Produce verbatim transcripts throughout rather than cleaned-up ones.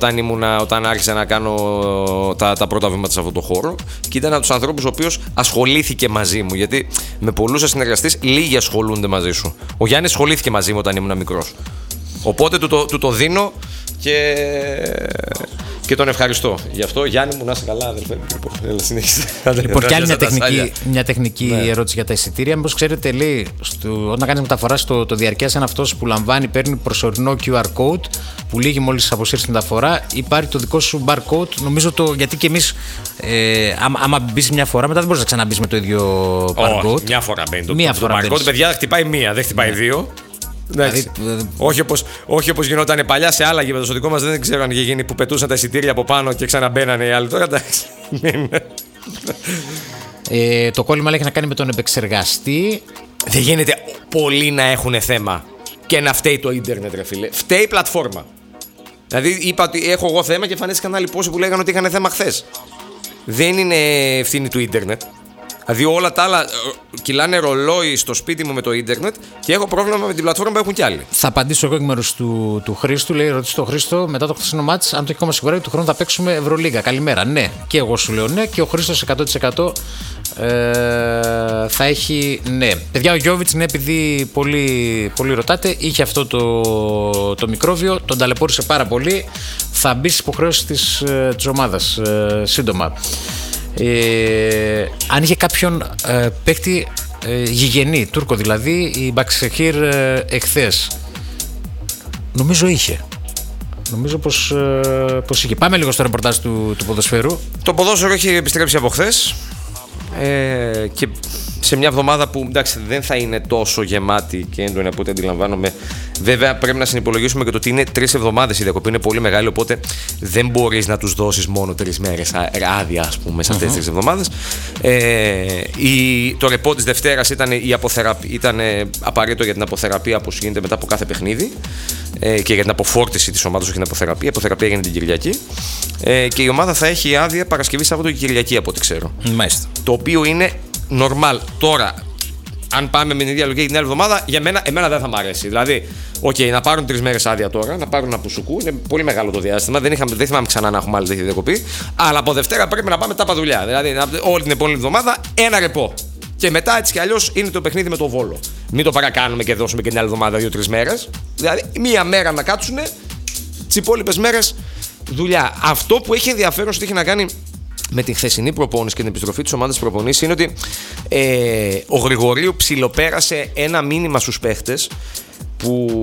όταν, ήμουνα, όταν άρχισα να κάνω τα, τα πρώτα βήματα σε αυτό το χώρο. Και ήταν από τους ανθρώπους ο οποίος ασχολήθηκε μαζί μου. Γιατί με πολλούς συνεργαστές λίγοι ασχολούνται μαζί σου. Ο Γιάννης ασχολήθηκε μαζί μου όταν ήμουν μικρός. Οπότε του το, του το δίνω και, και τον ευχαριστώ. Γι' αυτό, Γιάννη μου, να είσαι καλά, αδερφέ. Λοιπόν, λοιπόν και άλλη μια τεχνική, μια τεχνική ναι. ερώτηση για τα εισιτήρια. Μήπως ξέρετε, λέει, στο, όταν κάνεις μεταφορά στο το διαρκείας, αν αυτός που λαμβάνει παίρνει προσωρινό κιου αρ code που λύγει μόλις αποσύρει τη μεταφορά, υπάρχει το δικό σου barcode. Νομίζω το. Γιατί και εμείς, ε, άμα, άμα μπεις μια φορά, μετά δεν μπορείς να ξαναμπείς με το ίδιο barcode. Oh, μια φορά μπαίνει. Το, μία το, φορά το barcode, παιδιά, χτυπάει μία, δεν χτυπάει ναι. δύο. Δηλαδή, όχι όπως, όχι όπως γινόταν παλιά σε άλλα γήπεδα. Στο δικό μας δεν ξέρω αν είχε γίνει που πετούσαν τα εισιτήρια από πάνω και ξαναμπαίνανε οι άλλοι. Τώρα εντάξει. ε, το κόλλημα λέει έχει να κάνει με τον επεξεργαστή. Δεν γίνεται πολλοί να έχουν θέμα και να φταίει το ίντερνετ, ρε φίλε. Φταίει η πλατφόρμα. Δηλαδή είπα ότι έχω εγώ θέμα και εμφανίστηκαν άλλοι πόσοι που λέγανε ότι είχαν θέμα χθες. Δεν είναι ευθύνη του ίντερνετ. Δηλαδή όλα τα άλλα κυλάνε ρολόι στο σπίτι μου με το ίντερνετ και έχω πρόβλημα με την πλατφόρμα που έχουν κι άλλοι. Θα απαντήσω εγώ εκ μέρους του, του Χρήστου. Λέει: ρωτήσω τον Χρήστο μετά το χθεσινό μάτς, αν το έχει ακόμα σιγουράει, του χρόνου θα παίξουμε Ευρωλίγκα. Καλημέρα. Ναι, και εγώ σου λέω ναι, και ο Χρήστος εκατό τοις εκατό ε, θα έχει ναι. Παιδιά, ο Γιώβιτς, ναι, επειδή πολύ, πολύ ρωτάτε, είχε αυτό το, το μικρόβιο, τον ταλαιπώρησε πάρα πολύ. Θα μπει στις υποχρεώσεις της, της ομάδας ε, σύντομα. Ε, αν είχε κάποιον ε, παίκτη ε, γηγενή, Τούρκο δηλαδή, η Μπαξεχίρ ε, εχθές, νομίζω είχε. Νομίζω πως, ε, πως είχε. Πάμε λίγο στο ρεπορτάζ του, του ποδοσφαίρου. Το ποδόσφαιρο έχει επιστρέψει από χθες ε, και σε μια εβδομάδα που εντάξει, δεν θα είναι τόσο γεμάτη και έντονη από ό,τι αντιλαμβάνομαι. Βέβαια, πρέπει να συνυπολογίσουμε και το ότι είναι τρεις εβδομάδες η διακοπή, είναι πολύ μεγάλη. Οπότε δεν μπορείς να τους δώσεις μόνο τρεις μέρες άδεια, ας πούμε, σε αυτές τις τρεις εβδομάδες. Ε, η, το ρεπό της Δευτέρας ήταν, η αποθεραπ, ήταν απαραίτητο για την αποθεραπεία που γίνεται μετά από κάθε παιχνίδι ε, και για την αποφόρτιση της ομάδας, όχι την αποθεραπεία. Η αποθεραπεία έγινε την Κυριακή. Ε, και η ομάδα θα έχει άδεια Παρασκευή, Σάββατο και Κυριακή, από ό,τι ξέρω. Μάλιστα. Το οποίο είναι normal. Τώρα, αν πάμε με την ίδια λογική την άλλη εβδομάδα, για μένα, εμένα δεν θα μ' αρέσει. Δηλαδή, okay, να πάρουν τρεις μέρες άδεια τώρα, να πάρουν από σουκού, είναι πολύ μεγάλο το διάστημα. Δεν, είχαμε, δεν θυμάμαι ξανά να έχουμε άλλη τέτοια διακοπή. Αλλά από Δευτέρα πρέπει να πάμε τάπα δουλειά. Δηλαδή, όλη την επόμενη εβδομάδα ένα ρεπό. Και μετά έτσι κι αλλιώς είναι το παιχνίδι με το Βόλο. Μην το παρακάνουμε και δώσουμε και την άλλη εβδομάδα δύο-τρεις μέρες. Δηλαδή, μία μέρα να κάτσουν, τις υπόλοιπες μέρες δουλειά. Αυτό που έχει ενδιαφέρον ότι έχει να κάνει με την χθεσινή προπόνηση και την επιστροφή της ομάδας προπονήσης είναι ότι ε, ο Γρηγορίου ψιλοπέρασε ένα μήνυμα στους παίχτες που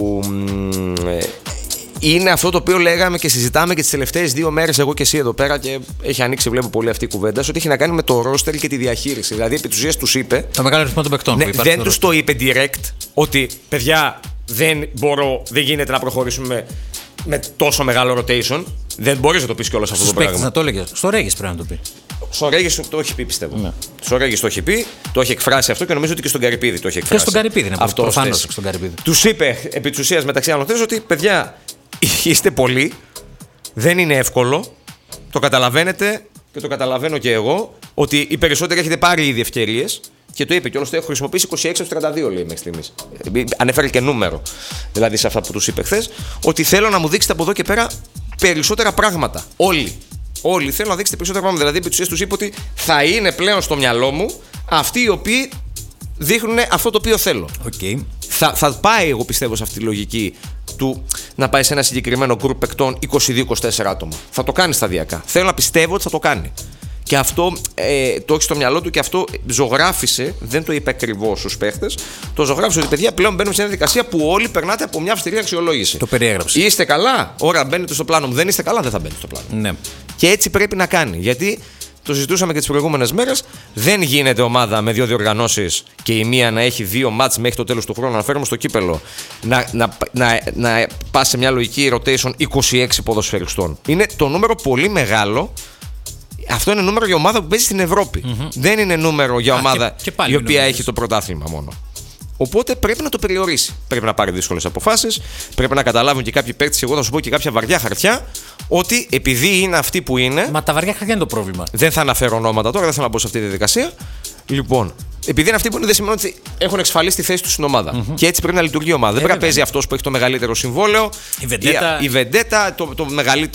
ε, είναι αυτό το οποίο λέγαμε και συζητάμε και τις τελευταίες δύο μέρες εγώ και εσύ εδώ πέρα και έχει ανοίξει, βλέπω πολύ αυτή η κουβέντα, ότι έχει να κάνει με το ρόστερ και τη διαχείριση. Δηλαδή επί της ουσίας τους είπε, το μεγάλο αριθμό των παικτών, ναι, που δεν τους το είπε direct ότι παιδιά δεν μπορώ, δεν γίνεται να προχωρήσουμε με τόσο μεγάλο rotation. Δεν μπορείς να το πεις κιόλας αυτό στους το πράγμα. Να το έλεγες. Στο Ρέγis πρέπει να το πει. Στο Ρέγis το έχει πει, πιστεύω. Ναι. Στο Ρέγis το έχει πει, το έχει εκφράσει αυτό και νομίζω ότι και στον Καρυπίδη το έχει εκφράσει. Και στον Καρυπίδη είναι αυτό. Προφανώς στον Καρυπίδη. Τους είπε επί της ουσίας μεταξύ άλλων θέσεων ότι παιδιά είστε πολλοί, δεν είναι εύκολο, το καταλαβαίνετε και το καταλαβαίνω και εγώ, ότι οι περισσότεροι έχετε πάρει ήδη ευκαιρίες. Και το είπε κιόλας, το έχω χρησιμοποιήσει είκοσι έξι από τριάντα δύο, λέει μέχρι στιγμής. Ανέφερε και νούμερο, δηλαδή σε αυτά που τους είπε χθες, ότι θέλω να μου δείξετε από εδώ και πέρα περισσότερα πράγματα. Όλοι. Όλοι θέλω να δείξετε περισσότερα πράγματα. Δηλαδή, επί της ουσίας τους είπε ότι θα είναι πλέον στο μυαλό μου αυτοί οι οποίοι δείχνουν αυτό το οποίο θέλω. Okay. Θα, θα πάει, εγώ πιστεύω, σε αυτή τη λογική του να πάει σε ένα συγκεκριμένο γκρουπ παικτών είκοσι δύο είκοσι τέσσερα άτομα. Θα το κάνει σταδιακά. Θέλω να πιστεύω ότι θα το κάνει. Και αυτό ε, το έχει στο μυαλό του και αυτό ζωγράφισε, δεν το είπε ακριβώς στους παίχτες, το ζωγράφισε ότι παιδιά πλέον μπαίνουμε σε μια διαδικασία που όλοι περνάτε από μια αυστηρή αξιολόγηση. Το περιέγραψε. Είστε καλά, ώρα μπαίνετε στο πλάνο μου. Δεν είστε καλά, δεν θα μπαίνετε στο πλάνο. Ναι. Και έτσι πρέπει να κάνει. Γιατί το συζητούσαμε και τις προηγούμενες μέρες, δεν γίνεται ομάδα με δύο διοργανώσεις και η μία να έχει δύο μάτς μέχρι το τέλος του χρόνου, να φέρουμε στο κύπελο, να, να, να, να πα σε μια λογική rotation είκοσι έξι ποδοσφαιριστών. Είναι το νούμερο πολύ μεγάλο. Αυτό είναι νούμερο για ομάδα που παίζει στην Ευρώπη. Mm-hmm. Δεν είναι νούμερο για ομάδα Α, και, και η οποία έχει το πρωτάθλημα μόνο. Οπότε πρέπει να το περιορίσει. Πρέπει να πάρει δύσκολες αποφάσεις. Πρέπει να καταλάβουν και κάποιοι παίκτες, εγώ θα σου πω και κάποια βαριά χαρτιά, ότι επειδή είναι αυτοί που είναι. Μα τα βαριά χαρτιά είναι το πρόβλημα. Δεν θα αναφέρω ονόματα τώρα, δεν θέλω να μπω σε αυτή τη διαδικασία. Λοιπόν, επειδή είναι αυτοί που είναι, δεν σημαίνει ότι έχουν εξασφαλίσει τη θέση του στην ομάδα. Mm-hmm. Και έτσι πρέπει να λειτουργεί η ομάδα. Ε, δεν πρέπει να παίζει αυτός που έχει το μεγαλύτερο συμβόλαιο, η Βεντέτα, η, η Βεντέτα το, το